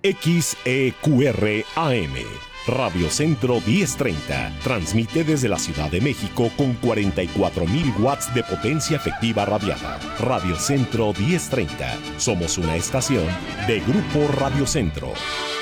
XEQR-AM. Radio Centro 1030 transmite desde la Ciudad de México con 44.000 watts de potencia efectiva radiada. Radio Centro 1030. Somos una estación de Grupo Radio Centro.